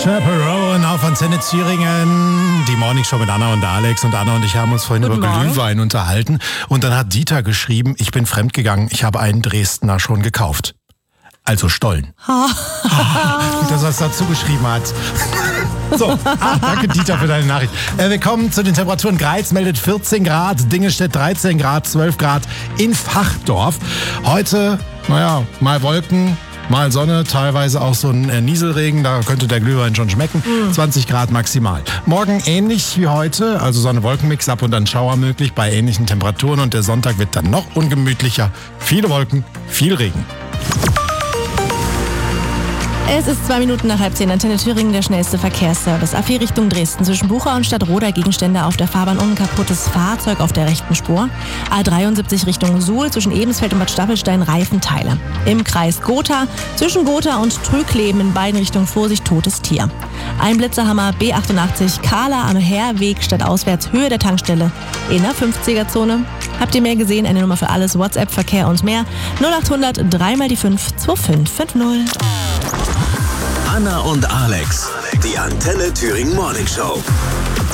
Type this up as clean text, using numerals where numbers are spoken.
Chaperone auf Antenne Thüringen. Die Morningshow mit Anna und Alex. Und Anna und ich haben uns vorhin über Glühwein unterhalten. Und dann hat Dieter geschrieben, ich bin fremdgegangen, ich habe einen Dresdner schon gekauft. Also Stollen. Gut, dass er es dazu geschrieben hat. So, danke Dieter für deine Nachricht. Wir kommen zu den Temperaturen. Greiz meldet 14 Grad, Dingelstedt 13 Grad, 12 Grad in Fachdorf. Heute, mal Wolken, mal Sonne, teilweise auch so ein Nieselregen, da könnte der Glühwein schon schmecken. 20 Grad maximal. Morgen ähnlich wie heute, also Sonne-Wolken-Mix, ab und an Schauer möglich bei ähnlichen Temperaturen. Und der Sonntag wird dann noch ungemütlicher. Viele Wolken, viel Regen. Es ist 2 Minuten nach 9:30, Antenne Thüringen, der schnellste Verkehrsservice. A4 Richtung Dresden, zwischen Bucha und Stadtroda Gegenstände auf der Fahrbahn und ein kaputtes Fahrzeug auf der rechten Spur. A73 Richtung Suhl, zwischen Ebensfeld und Bad Staffelstein Reifenteile. Im Kreis Gotha, zwischen Gotha und Trügleben in beiden Richtungen Vorsicht, totes Tier. Ein Blitzerhammer, B88 Kahler am Herweg stadtauswärts, Höhe der Tankstelle in der 50er-Zone. Habt ihr mehr gesehen? Eine Nummer für alles, WhatsApp, Verkehr und mehr. 0800 3x5 2550. Anna und Alex, die Antenne Thüringen Morningshow.